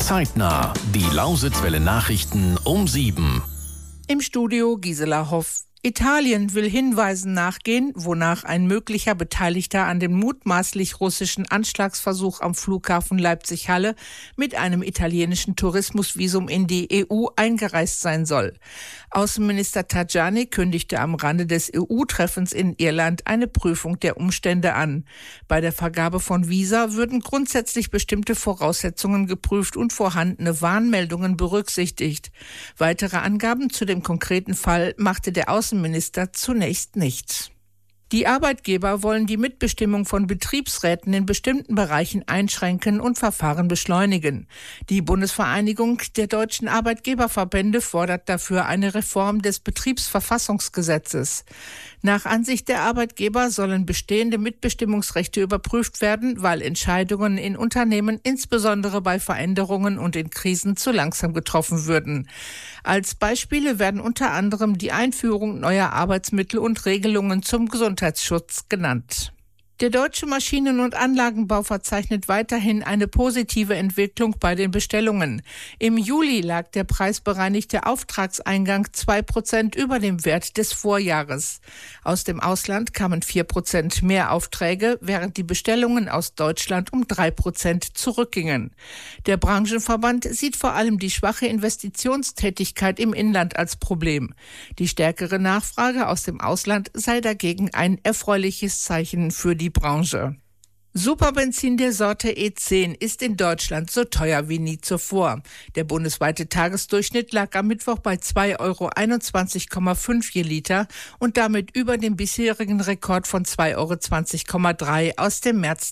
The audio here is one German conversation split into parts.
Zeitnah. Die Lausitzwelle Nachrichten um 7. Im Studio Gisela Hoff. Italien will Hinweisen nachgehen, wonach ein möglicher Beteiligter an dem mutmaßlich russischen Anschlagsversuch am Flughafen Leipzig-Halle mit einem italienischen Tourismusvisum in die EU eingereist sein soll. Außenminister Tajani kündigte am Rande des EU-Treffens in Irland eine Prüfung der Umstände an. Bei der Vergabe von Visa würden grundsätzlich bestimmte Voraussetzungen geprüft und vorhandene Warnmeldungen berücksichtigt. Weitere Angaben zu dem konkreten Fall machte der Außenminister zunächst nicht. Die Arbeitgeber wollen die Mitbestimmung von Betriebsräten in bestimmten Bereichen einschränken und Verfahren beschleunigen. Die Bundesvereinigung der deutschen Arbeitgeberverbände fordert dafür eine Reform des Betriebsverfassungsgesetzes. Nach Ansicht der Arbeitgeber sollen bestehende Mitbestimmungsrechte überprüft werden, weil Entscheidungen in Unternehmen insbesondere bei Veränderungen und in Krisen zu langsam getroffen würden. Als Beispiele werden unter anderem die Einführung neuer Arbeitsmittel und Regelungen zum Gesundheitsschutz genannt. Der deutsche Maschinen- und Anlagenbau verzeichnet weiterhin eine positive Entwicklung bei den Bestellungen. Im Juli lag der preisbereinigte Auftragseingang 2% über dem Wert des Vorjahres. Aus dem Ausland kamen 4% mehr Aufträge, während die Bestellungen aus Deutschland um 3% zurückgingen. Der Branchenverband sieht vor allem die schwache Investitionstätigkeit im Inland als Problem. Die stärkere Nachfrage aus dem Ausland sei dagegen ein erfreuliches Zeichen für die Branche. Superbenzin der Sorte E10 ist in Deutschland so teuer wie nie zuvor. Der bundesweite Tagesdurchschnitt lag am Mittwoch bei 2,21,5 € je Liter und damit über dem bisherigen Rekord von 2,20,3 € aus dem März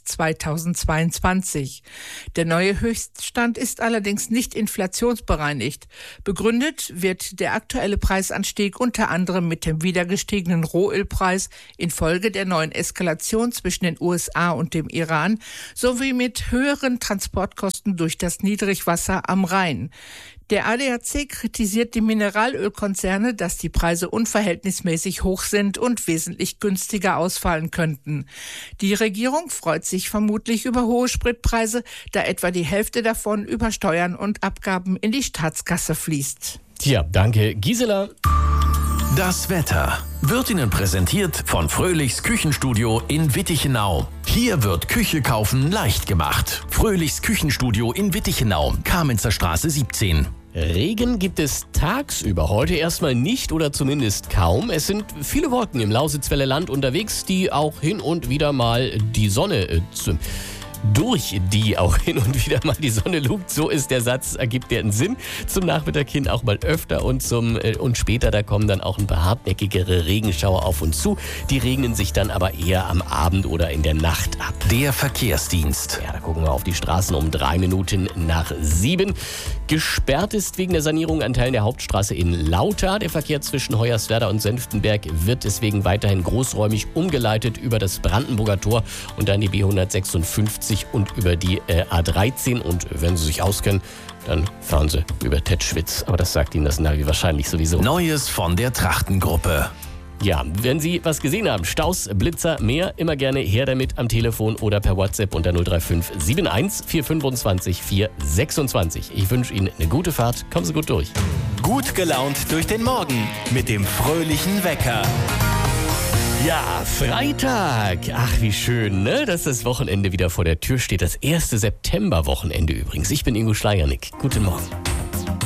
2022. Der neue Höchststand ist allerdings nicht inflationsbereinigt. Begründet wird der aktuelle Preisanstieg unter anderem mit dem wieder gestiegenen Rohölpreis infolge der neuen Eskalation zwischen den USA und dem Iran sowie mit höheren Transportkosten durch das Niedrigwasser am Rhein. Der ADAC kritisiert die Mineralölkonzerne, dass die Preise unverhältnismäßig hoch sind und wesentlich günstiger ausfallen könnten. Die Regierung freut sich vermutlich über hohe Spritpreise, da etwa die Hälfte davon über Steuern und Abgaben in die Staatskasse fließt. Tja, danke Gisela. Das Wetter wird Ihnen präsentiert von Fröhlichs Küchenstudio in Wittichenau. Hier wird Küche kaufen leicht gemacht. Fröhlichs Küchenstudio in Wittichenau, Kamenzer Straße 17. Regen gibt es tagsüber heute erstmal nicht oder zumindest kaum. Es sind viele Wolken im Lausitzwelle Land unterwegs, die auch hin und wieder mal die Sonne durch die auch hin und wieder mal die Sonne lugt. So ist der Satz, ergibt der einen Sinn. Zum Nachmittag hin auch mal öfter und später, da kommen dann auch ein paar hartnäckigere Regenschauer auf uns zu. Die regnen sich dann aber eher am Abend oder in der Nacht ab. Der Verkehrsdienst. Ja, da gucken wir auf die Straßen um 3 Minuten nach 7. Gesperrt ist wegen der Sanierung an Teilen der Hauptstraße in Lauter. Der Verkehr zwischen Hoyerswerda und Senftenberg wird deswegen weiterhin großräumig umgeleitet über das Brandenburger Tor und dann die B156 und über die A13. Und wenn Sie sich auskennen, dann fahren Sie über Tettschwitz. Aber das sagt Ihnen das Navi wahrscheinlich sowieso. Neues von der Trachtengruppe. Ja, wenn Sie was gesehen haben, Staus, Blitzer, mehr, immer gerne her damit am Telefon oder per WhatsApp unter 035 71 425 426. Ich wünsche Ihnen eine gute Fahrt. Kommen Sie gut durch. Gut gelaunt durch den Morgen mit dem fröhlichen Wecker. Ja, Freitag. Ach, wie schön, ne? Dass das Wochenende wieder vor der Tür steht. Das erste Septemberwochenende übrigens. Ich bin Ingo Schleiernick. Guten Morgen.